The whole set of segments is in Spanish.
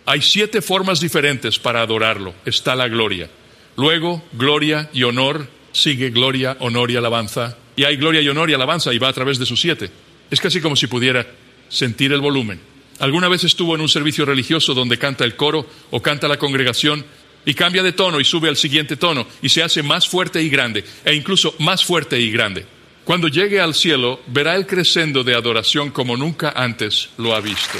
Hay 7 formas diferentes para adorarlo. Está la gloria. Luego, gloria y honor. Sigue gloria, honor y alabanza. Y hay gloria y honor y alabanza y va a través de sus 7. Es casi como si pudiera sentir el volumen. ¿Alguna vez estuvo en un servicio religioso donde canta el coro o canta la congregación y cambia de tono y sube al siguiente tono y se hace más fuerte y grande e incluso más fuerte y grande? Cuando llegue al cielo, verá el crescendo de adoración como nunca antes lo ha visto.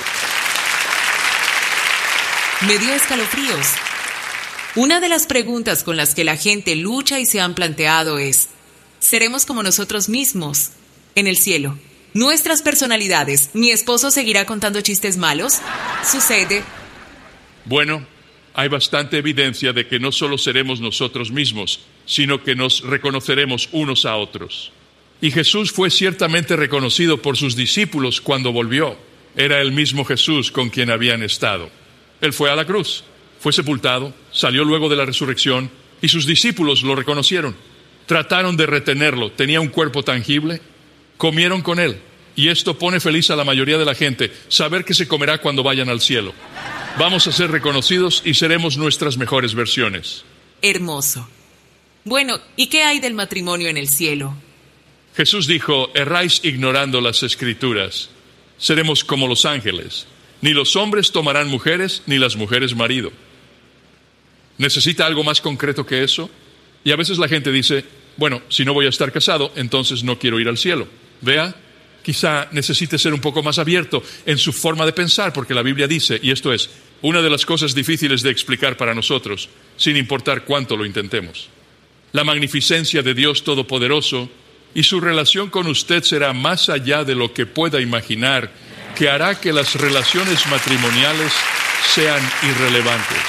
Me dio escalofríos. Una de las preguntas con las que la gente lucha y se han planteado es: ¿seremos como nosotros mismos en el cielo? ¿Nuestras personalidades? ¿Mi esposo seguirá contando chistes malos? ¿Sucede? Bueno, hay bastante evidencia de que no solo seremos nosotros mismos, sino que nos reconoceremos unos a otros. Y Jesús fue ciertamente reconocido por sus discípulos cuando volvió. Era el mismo Jesús con quien habían estado. Él fue a la cruz, fue sepultado, salió luego de la resurrección y sus discípulos lo reconocieron. Trataron de retenerlo, tenía un cuerpo tangible, comieron con él. Y esto pone feliz a la mayoría de la gente, saber que se comerá cuando vayan al cielo. Vamos a ser reconocidos y seremos nuestras mejores versiones. Hermoso. Bueno, ¿y qué hay del matrimonio en el cielo? Jesús dijo: erráis ignorando las Escrituras. Seremos como los ángeles. Ni los hombres tomarán mujeres, ni las mujeres marido. ¿Necesita algo más concreto que eso? Y a veces la gente dice: bueno, si no voy a estar casado, entonces no quiero ir al cielo. Vea, quizá necesite ser un poco más abierto en su forma de pensar, porque la Biblia dice, y esto es una de las cosas difíciles de explicar para nosotros, sin importar cuánto lo intentemos. La magnificencia de Dios Todopoderoso y su relación con usted será más allá de lo que pueda imaginar, que hará que las relaciones matrimoniales sean irrelevantes.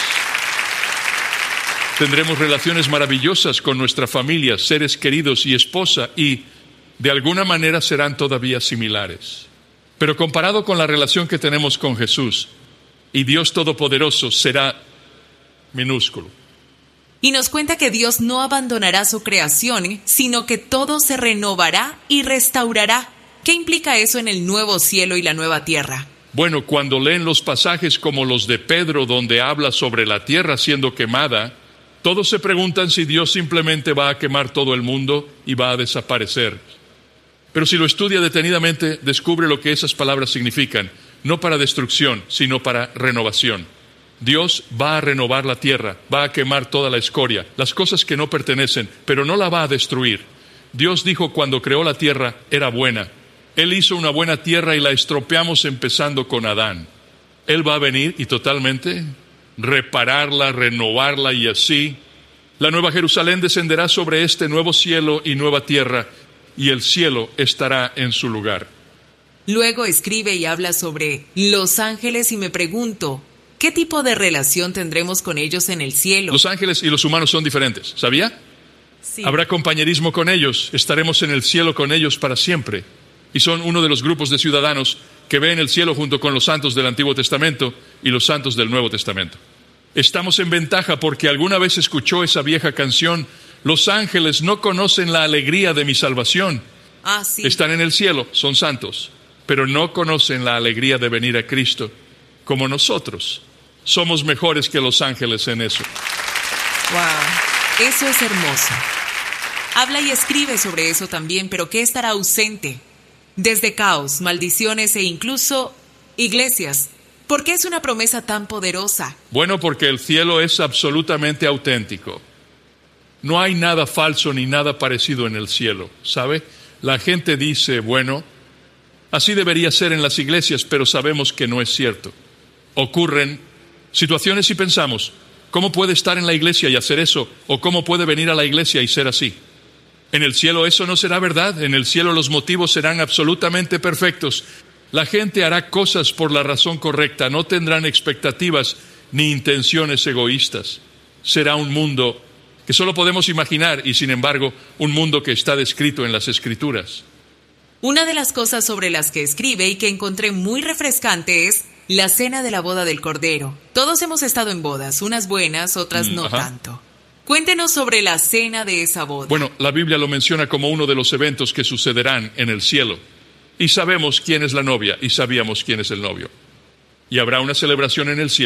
Tendremos relaciones maravillosas con nuestra familia, seres queridos y esposa, y de alguna manera serán todavía similares. Pero comparado con la relación que tenemos con Jesús y Dios Todopoderoso, será minúsculo. Y nos cuenta que Dios no abandonará su creación, sino que todo se renovará y restaurará. ¿Qué implica eso en el nuevo cielo y la nueva tierra? Bueno, cuando leen los pasajes como los de Pedro, donde habla sobre la tierra siendo quemada, todos se preguntan si Dios simplemente va a quemar todo el mundo y va a desaparecer. Pero si lo estudia detenidamente, descubre lo que esas palabras significan, no para destrucción, sino para renovación. Dios va a renovar la tierra, va a quemar toda la escoria, las cosas que no pertenecen, pero no la va a destruir. Dios dijo cuando creó la tierra, era buena. Él hizo una buena tierra y la estropeamos empezando con Adán. Él va a venir y totalmente repararla, renovarla y así. La nueva Jerusalén descenderá sobre este nuevo cielo y nueva tierra y el cielo estará en su lugar. Luego escribe y habla sobre los ángeles y me pregunto, ¿qué tipo de relación tendremos con ellos en el cielo? Los ángeles y los humanos son diferentes, ¿sabía? Sí. Habrá compañerismo con ellos, estaremos en el cielo con ellos para siempre. Y son uno de los grupos de ciudadanos que ven el cielo junto con los santos del Antiguo Testamento y los santos del Nuevo Testamento. Estamos en ventaja porque alguna vez escuchó esa vieja canción, los ángeles no conocen la alegría de mi salvación. Sí. Están en el cielo, son santos, pero no conocen la alegría de venir a Cristo como nosotros. Somos mejores que los ángeles en eso. ¡Wow! Eso es hermoso. Habla y escribe sobre eso también, pero ¿qué estará ausente? Desde caos, maldiciones e incluso iglesias. ¿Por qué es una promesa tan poderosa? Bueno, porque el cielo es absolutamente auténtico. No hay nada falso ni nada parecido en el cielo, ¿sabe? La gente dice, bueno, así debería ser en las iglesias, pero sabemos que no es cierto. Ocurren situaciones y pensamos, ¿cómo puede estar en la iglesia y hacer eso? ¿O cómo puede venir a la iglesia y ser así? En el cielo eso no será verdad. En el cielo los motivos serán absolutamente perfectos. La gente hará cosas por la razón correcta. No tendrán expectativas ni intenciones egoístas. Será un mundo que solo podemos imaginar y, sin embargo, un mundo que está descrito en las Escrituras. Una de las cosas sobre las que escribe y que encontré muy refrescante es la cena de la boda del Cordero. Todos hemos estado en bodas, unas buenas, otras no tanto. Cuéntenos sobre la cena de esa boda. Bueno, la Biblia lo menciona como uno de los eventos que sucederán en el cielo. Y sabemos quién es la novia y sabíamos quién es el novio. Y habrá una celebración en el cielo.